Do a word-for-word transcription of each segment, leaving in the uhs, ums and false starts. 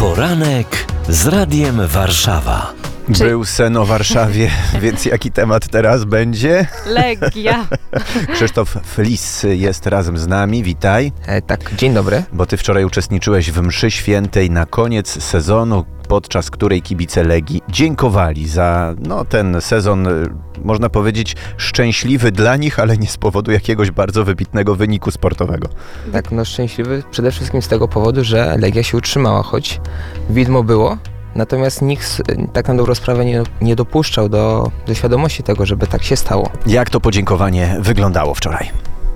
Poranek z Radiem Warszawa. Czy... Był sen o Warszawie, więc jaki temat teraz będzie? Legia. Krzysztof Flis jest razem z nami, witaj. E, tak, dzień dobry. Bo ty wczoraj uczestniczyłeś w mszy świętej na koniec sezonu, podczas której kibice Legii dziękowali za no, ten sezon, można powiedzieć, szczęśliwy dla nich, ale nie z powodu jakiegoś bardzo wybitnego wyniku sportowego. Tak, no szczęśliwy przede wszystkim z tego powodu, że Legia się utrzymała, choć widmo było. Natomiast nikt tak na dobrą sprawę nie, nie dopuszczał do, do świadomości tego, żeby tak się stało. Jak to podziękowanie wyglądało wczoraj?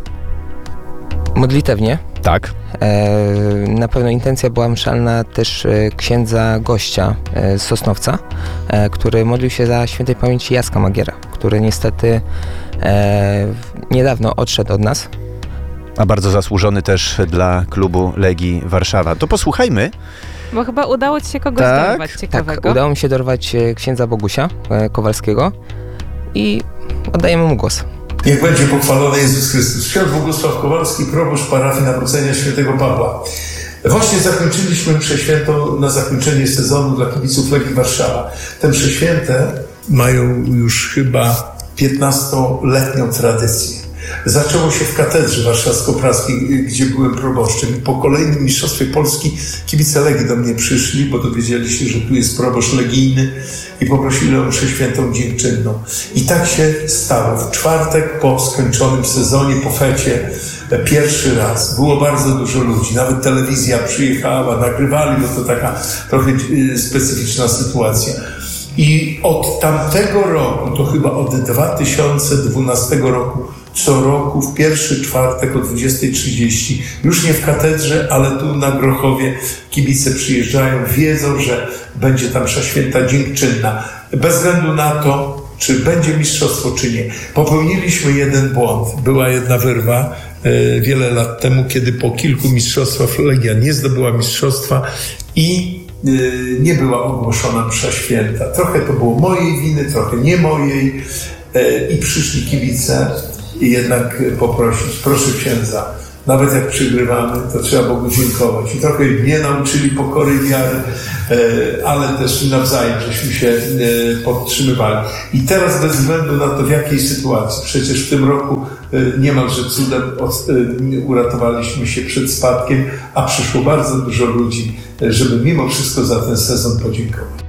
Modlitewnie. Tak. E, na pewno intencja była mszalna też e, księdza gościa e, z Sosnowca, e, który modlił się za świętej pamięci Jacka Magiera, który niestety e, niedawno odszedł od nas. A bardzo zasłużony też dla klubu Legii Warszawa. To posłuchajmy. Bo chyba udało ci się kogoś Tak, dorwać ciekawego. Tak, udało mi się dorwać e, księdza Bogusia e, Kowalskiego i oddajemy mu głos. Niech będzie pochwalony Jezus Chrystus. Ksiądz Bogusław Kowalski, proboszcz parafii Nawrócenia Świętego Pawła. Właśnie zakończyliśmy mszę świętą na zakończenie sezonu dla kibiców Legii Warszawa. Te msze święte mają już chyba piętnastoletnią tradycję. Zaczęło się w katedrze warszawsko-praskiej, gdzie byłem proboszczem. I po kolejnym mistrzostwie Polski kibice Legii do mnie przyszli, bo dowiedzieli się, że tu jest proboszcz legijny i poprosili o mszę świętą dziękczynną. I tak się stało. W czwartek po skończonym sezonie, po fecie, pierwszy raz było bardzo dużo ludzi. Nawet telewizja przyjechała, nagrywali, bo to taka trochę specyficzna sytuacja. I od tamtego roku, to chyba od dwa tysiące dwunastego roku, co roku w pierwszy czwartek o dwudziestej trzydzieści, już nie w katedrze, ale tu na Grochowie kibice przyjeżdżają, wiedzą, że będzie tam msza święta dziękczynna. Bez względu na to, czy będzie mistrzostwo, czy nie. Popełniliśmy jeden błąd. Była jedna wyrwa e, wiele lat temu, kiedy po kilku mistrzostwach Legia nie zdobyła mistrzostwa i e, nie była ogłoszona msza święta. Trochę to było mojej winy, trochę nie mojej e, i przyszli kibice i jednak poprosić, proszę księdza, nawet jak przegrywamy, to trzeba Bogu dziękować. I trochę mnie nauczyli pokory wiary, ale też nawzajem żeśmy się podtrzymywali. I teraz bez względu na to, w jakiej sytuacji, przecież w tym roku niemalże cudem uratowaliśmy się przed spadkiem, a przyszło bardzo dużo ludzi, żeby mimo wszystko za ten sezon podziękować.